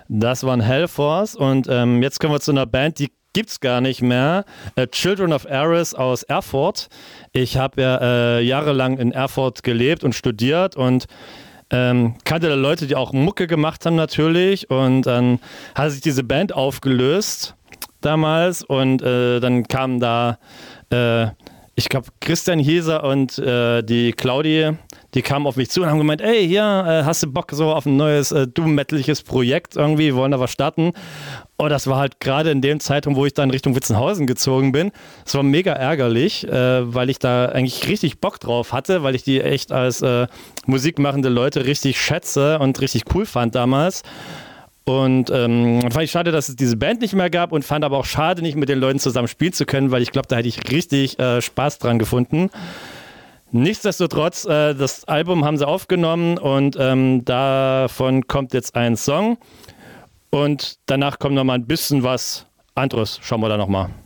Das waren Hellforce und jetzt kommen wir zu einer Band, die gibt's gar nicht mehr. Children of Ares aus Erfurt. Ich habe ja jahrelang in Erfurt gelebt und studiert und kannte da Leute, die auch Mucke gemacht haben natürlich, und dann hat sich diese Band aufgelöst damals und dann kamen da ich glaube, Christian Hieser und die Claudi, die kamen auf mich zu und haben gemeint, ey, hier, hast du Bock so auf ein neues Doom-Metaliges Projekt irgendwie, wir wollen da was starten. Und das war halt gerade in dem Zeitraum, wo ich dann Richtung Witzenhausen gezogen bin. Es war mega ärgerlich, weil ich da eigentlich richtig Bock drauf hatte, weil ich die echt als musikmachende Leute richtig schätze und richtig cool fand damals. Und fand ich schade, dass es diese Band nicht mehr gab, und fand aber auch schade, nicht mit den Leuten zusammen spielen zu können, weil ich glaube, da hätte ich richtig Spaß dran gefunden. Nichtsdestotrotz, das Album haben sie aufgenommen und davon kommt jetzt ein Song und danach kommt nochmal ein bisschen was anderes. Schauen wir da nochmal.